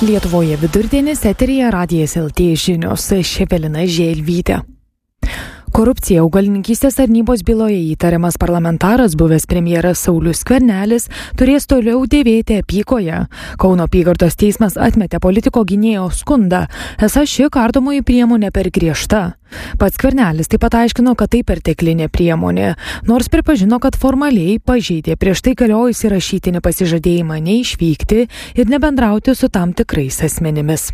Lietuvoje vidurdienis, eteryje Radijas LT žinios, Evelina Želvytė. Korupcija augalininkystės tarnybos byloje įtariamas parlamentaras, buvęs premjeras Saulius Skvernelis, turės toliau dėvėti apykoję. Kauno apygardos teismas atmetė politiko gynėjo skundą, esą ši kardomoji priemonė per griežta. Pats Skvernelis taip pat aiškino, kad tai perteklinė priemonė, nors pripažino, kad formaliai pažeidė prieš tai galiojusį rašytinį pasižadėjimą neišvykti ir nebendrauti su tam tikrais asmenimis.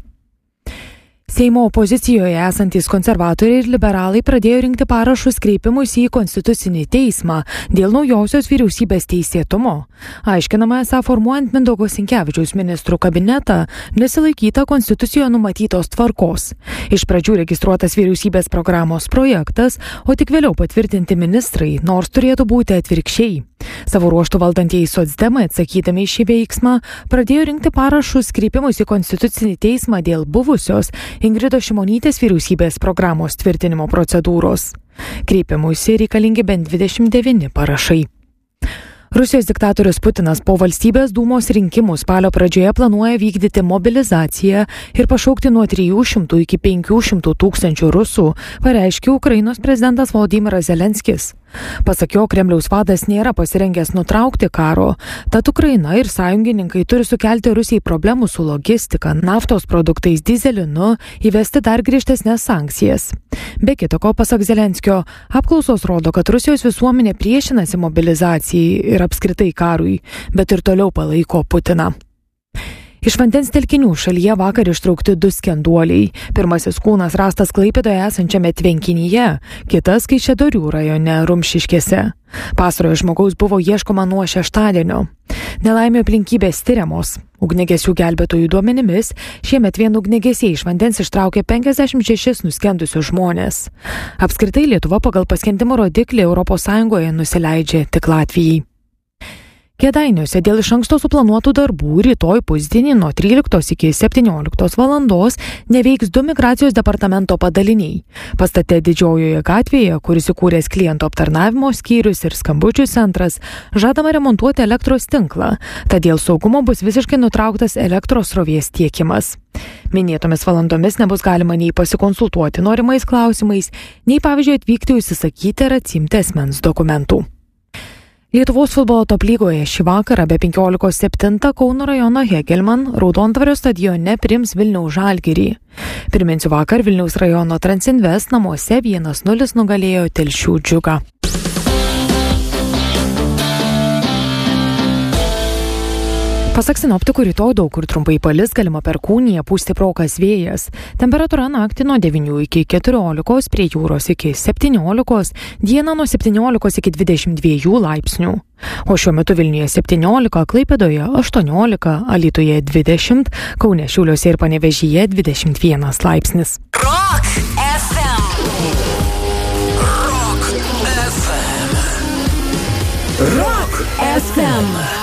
Seimo opozicijoje esantys konservatoriai ir liberalai pradėjo rinkti parašus kreipimuisi į Konstitucinį teismą dėl naujosios vyriausybės teisėtumo. Aiškinama, esą formuojant Mindaugo Sinkevičiaus ministrų kabinetą nesilaikyta Konstitucijoje numatytos tvarkos. Iš pradžių registruotas vyriausybės programos projektas, o tik vėliau patvirtinti ministrai, nors turėtų būti atvirkščiai. Savo ruožtų valdantieji socdemai, atsakydami į šį veiksmą, pradėjo rinkti parašus kreipimus į Konstitucinį teismą dėl buvusios Ingridos Šimonytės vyriausybės programos tvirtinimo procedūros. Kreipimuisi reikalingi bent 29 parašai. Rusijos diktatorius Putinas po valstybės dūmos rinkimų spalio pradžioje planuoja vykdyti mobilizaciją ir pašaukti nuo 300 iki 500 tūkstančių rusų, pareiškė Ukrainos prezidentas Volodymyras Zelenskis. Pasak jo, Kremliaus vadas nėra pasirengęs nutraukti karo, tad Ukraina ir sąjungininkai turi sukelti Rusijai problemų su logistika, naftos produktais, dyzelinu, įvesti dar griežtesnės sankcijas. Be kita ko, pasak Zelenskio, apklausos rodo, kad Rusijos visuomenė priešinasi mobilizacijai ir apskritai karui, bet ir toliau palaiko Putiną. Iš vandens telkinių šalyje vakar ištraukti 2 skenduoliai. Pirmasis kūnas rastas Klaipėdoje esančiame tvenkinyje, kitas Kaišiadorių rajone Rumšiškėse. Pastarojo žmogaus buvo ieškoma nuo šeštadienio. Nelaimė aplinkybės tiriamos. Ugniagesių gelbėtojų duomenimis, šiemet vien ugniagesiai iš vandens ištraukė 56 nuskendusius žmonės. Apskritai Lietuva pagal paskendimo rodiklį ES nusileidžia tik Latvijai. Kėdainiuose dėl iš anksto suplanuotų darbų rytoj pusdienį nuo 13 iki 17 valandos neveiks 2 migracijos departamento padaliniai. Pastate Didžiojoje gatvėje, kuris įkūręs klientų aptarnavimo skyrius ir skambučių centras, žadama remontuoti elektros tinklą, tad dėl saugumo bus visiškai nutrauktas elektros srovės tiekimas. Minėtomis valandomis nebus galima nei pasikonsultuoti norimais klausimais, nei pavyzdžiui atvykti užsisakyti ir atsiimti asmens dokumentų. Lietuvos futbolo top lygoje šį vakarą be 15:7 Kauno rajono Hegelman Raudontvario stadione priims Vilniaus Žalgirį. Priminsiu, vakar Vilniaus rajono Transinvest namuose 1-0 nugalėjo Telšių Džiugą. Pasak sinoptikų, rytoj daug kur trumpai palis, galima perkūnija, pūs stiprokas vėjas. Temperatūra naktį nuo 9 iki 14, prie jūros iki 17, dieną nuo 17 iki 22 laipsnių. O šiuo metu Vilniuje 17, Klaipėdoje 18, Alytuje 20, Kaune, Šiauliuose ir Panevėžyje 21 laipsnis. Rock FM. Rock FM. Rock FM.